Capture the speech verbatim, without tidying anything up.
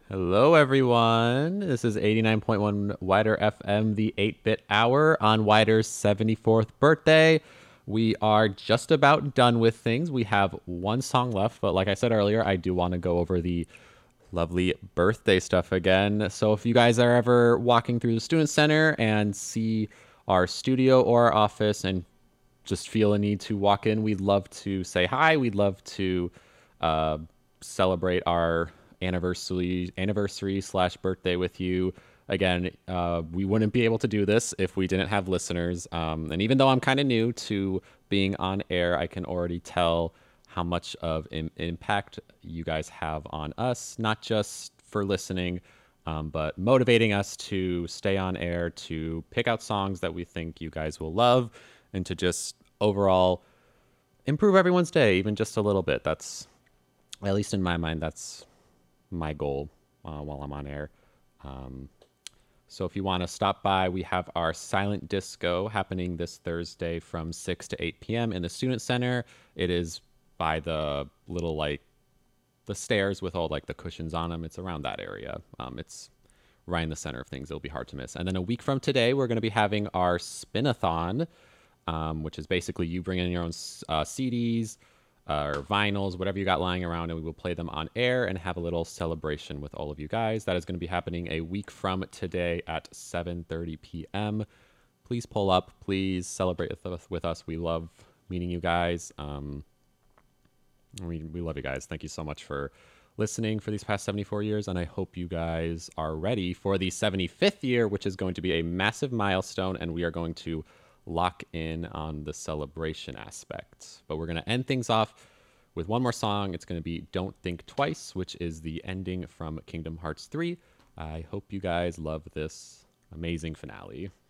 Hello, everyone. This is eighty-nine point one Wider F M, the eight-bit hour on Wider's seventy-fourth birthday. We are just about done with things. We have one song left, but like I said earlier, I do want to go over the lovely birthday stuff again. So if you guys are ever walking through the student center and see our studio or our office and just feel a need to walk in, we'd love to say hi. We'd love to uh, celebrate our anniversary anniversary slash birthday with you. Again, uh, we wouldn't be able to do this if we didn't have listeners. Um, and even though I'm kind of new to being on air, I can already tell how much of an impact you guys have on us, not just for listening, um, but motivating us to stay on air, to pick out songs that we think you guys will love, and to just overall improve everyone's day, even just a little bit. That's, at least in my mind, that's my goal uh, while I'm on air. Um, so if you want to stop by, we have our silent disco happening this Thursday from six to eight p m in the Student Center. It is by the little, like, the stairs with all, like, the cushions on them. It's around that area. Um, it's right in the center of things. It'll be hard to miss. And then a week from today, we're going to be having our Spinathon, um, which is basically you bring in your own uh, C Ds uh, or vinyls, whatever you got lying around, and we will play them on air and have a little celebration with all of you guys. That is going to be happening a week from today at seven thirty p m Please pull up. Please celebrate with us. We love meeting you guys. Um, we, we love you guys. Thank you so much for listening for these past seventy-four years, and I hope you guys are ready for the seventy-fifth year, which is going to be a massive milestone, and we are going to lock in on the celebration aspect. But we're going to end things off with one more song. It's going to be Don't Think Twice, which is the ending from Kingdom Hearts three. I hope you guys love this amazing finale.